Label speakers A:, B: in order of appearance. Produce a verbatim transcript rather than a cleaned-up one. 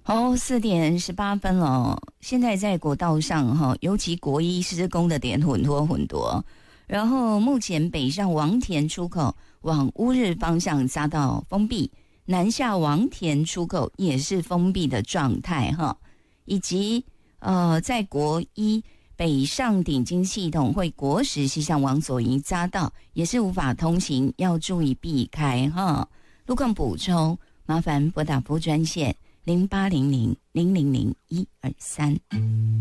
A: 好，四点十八分了。现在在国道上哈，尤其国一施工的点很多很多。然后目前北上王田出口往乌日方向匝道封闭，南下王田出口也是封闭的状态哈。以及呃，在国一北上顶金系统会国十西向往左营匝道也是无法通行，要注意避开哈。路况补充，麻烦拨打服务专线零八零零零零零一二三。